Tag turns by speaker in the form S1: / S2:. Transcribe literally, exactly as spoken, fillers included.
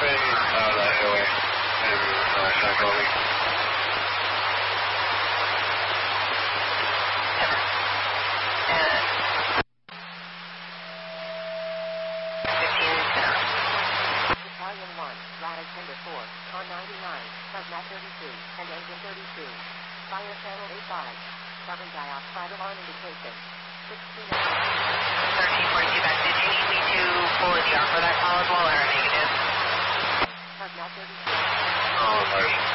S1: traffic out of that highway and uh, Shackleton.
S2: Battalion one, Ladder Tender four, Con ninety-nine, Cessna thirty-two, and Engine thirty-two. Fire channel eighty-five. Carbon dioxide alarm indication. sixteen.
S3: thirteen forty-two back. Did you need me to pull the D R for that call as well, or negative?
S2: Cessna thirty-two.
S1: Oh, sorry.